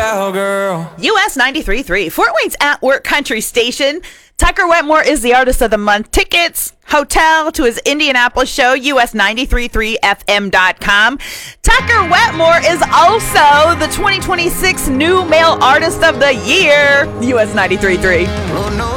cowgirl. US 93.3, Fort Wayne's at work country station. Tucker Wetmore is the artist of the month. Tickets, hotel to his Indianapolis show, us933fm.com. Tucker Wetmore is also the 2026 New Male Artist of the Year, US 93.3.